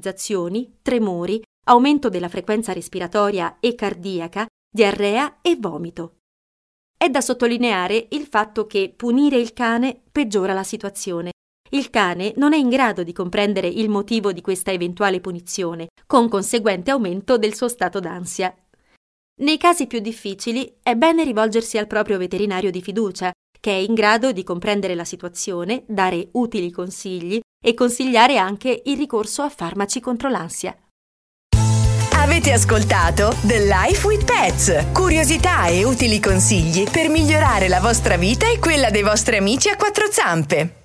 visualizzazioni, tremori, aumento della frequenza respiratoria e cardiaca, diarrea e vomito. È da sottolineare il fatto che punire il cane peggiora la situazione. Il cane non è in grado di comprendere il motivo di questa eventuale punizione, con conseguente aumento del suo stato d'ansia. Nei casi più difficili è bene rivolgersi al proprio veterinario di fiducia, che è in grado di comprendere la situazione, dare utili consigli e consigliare anche il ricorso a farmaci contro l'ansia. Avete ascoltato The Life with Pets, curiosità e utili consigli per migliorare la vostra vita e quella dei vostri amici a quattro zampe.